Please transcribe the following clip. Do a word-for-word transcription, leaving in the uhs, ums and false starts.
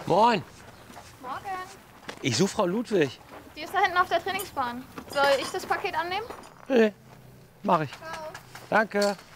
Moin. Morgen. Ich suche Frau Ludwig. Die ist da hinten auf der Trainingsbahn. Soll ich das Paket annehmen? Nee, mach ich. Ciao. Danke.